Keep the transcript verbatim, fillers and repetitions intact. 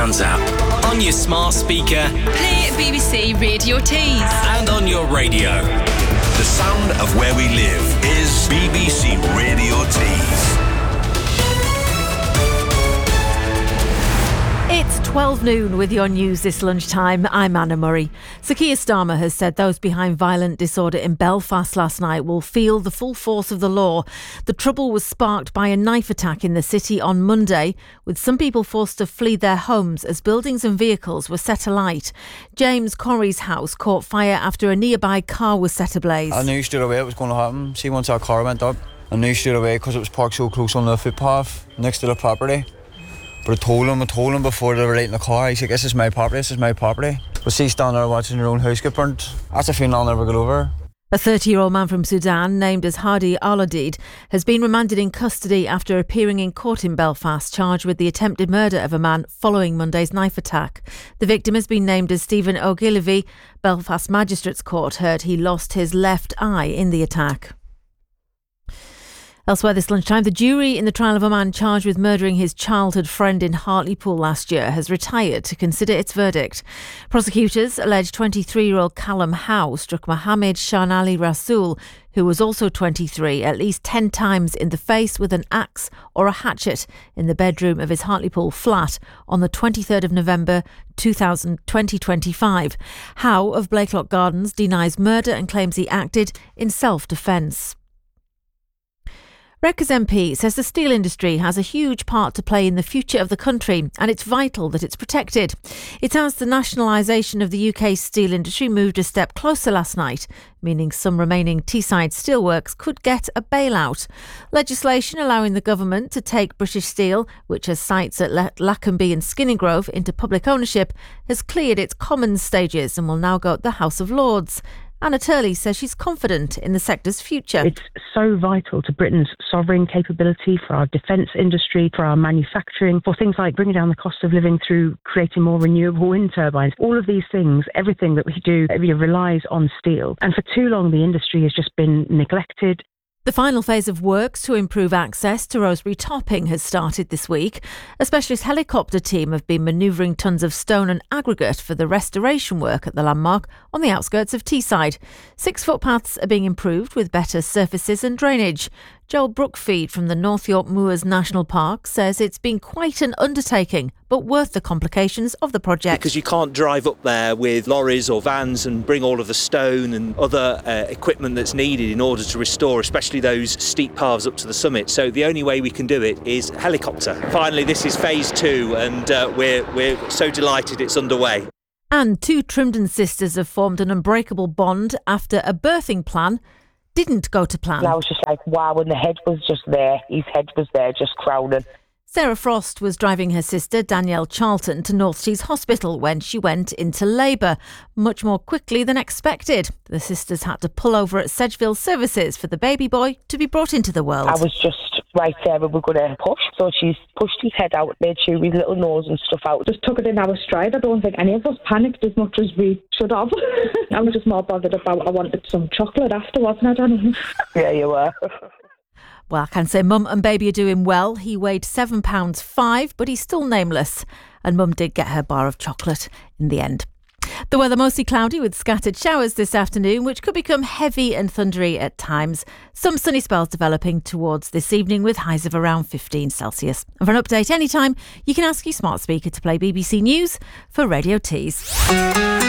app, on your smart speaker, play B B C Radio Tees, and on your radio. The sound of where we live is B B C Radio Tees. It's twelve noon with your news this lunchtime. I'm Anna Murray. Sir Keir Starmer has said those behind violent disorder in Belfast last night will feel the full force of the law. The trouble was sparked by a knife attack in the city on Monday, with some people forced to flee their homes as buildings and vehicles were set alight. James Corrie's house caught fire after a nearby car was set ablaze. I knew straight away it was going to happen. See, once our car went up, I knew straight away because it was parked so close on the footpath next to the property. But I told him, I told him before they were lighting the car, he's like, this is my property, this is my property. But see, standing there watching your own house get burnt, that's a feeling I'll never get over. A thirty-year-old man from Sudan, named as Hadi Al-Adid, has been remanded in custody after appearing in court in Belfast, charged with the attempted murder of a man following Monday's knife attack. The victim has been named as Stephen Ogilvie. Belfast Magistrates Court heard he lost his left eye in the attack. Elsewhere this lunchtime, the jury in the trial of a man charged with murdering his childhood friend in Hartlepool last year has retired to consider its verdict. Prosecutors allege twenty-three-year-old Callum Howe struck Mohammed Shan Ali Rasool, who was also twenty-three, at least ten times in the face with an axe or a hatchet in the bedroom of his Hartlepool flat on the twenty-third of November twenty twenty-five. Howe of Blakelock Gardens denies murder and claims he acted in self-defence. Rutgers M P says the steel industry has a huge part to play in the future of the country and it's vital that it's protected. It's as the nationalisation of the U K's steel industry moved a step closer last night, meaning some remaining Teesside steelworks could get a bailout. Legislation allowing the government to take British Steel, which has sites at Le- Lackenby and Skinning Grove, into public ownership, has cleared its Commons stages and will now go to the House of Lords. Anna Turley says she's confident in the sector's future. It's so vital to Britain's sovereign capability, for our defence industry, for our manufacturing, for things like bringing down the cost of living through creating more renewable wind turbines. All of these things, everything that we do, relies on steel. And for too long, the industry has just been neglected. The final phase of works to improve access to Rosebery Topping has started this week. A specialist helicopter team have been manoeuvring tons of stone and aggregate for the restoration work at the landmark on the outskirts of Teesside. Six footpaths are being improved with better surfaces and drainage. Joel Brookfeed from the North York Moors National Park says it's been quite an undertaking, but worth the complications of the project. Because you can't drive up there with lorries or vans and bring all of the stone and other uh, equipment that's needed in order to restore, especially those steep paths up to the summit. So the only way we can do it is helicopter. Finally, this is phase two, and uh, we're we're so delighted it's underway. And two Trimden sisters have formed an unbreakable bond after a birthing plan didn't go to plan. And I was just like, wow, and the head was just there. His head was there, just crowning. Sarah Frost was driving her sister Danielle Charlton to North Tees Hospital when she went into labour, much more quickly than expected. The sisters had to pull over at Sedgefield Services for the baby boy to be brought into the world. I was just right there and we were going to push, so she's pushed his head out, made sure his little nose and stuff out. Just took it in our stride. I don't think any of us panicked as much as we should have. I was just more bothered about I wanted some chocolate afterwards, and I don't know. Yeah, you were. Well, I can say Mum and baby are doing well. He weighed seven pounds five, but he's still nameless. And Mum did get her bar of chocolate in the end. The weather mostly cloudy with scattered showers this afternoon, which could become heavy and thundery at times. Some sunny spells developing towards this evening with highs of around fifteen Celsius. And for an update anytime, you can ask your smart speaker to play B B C News for Radio Tees.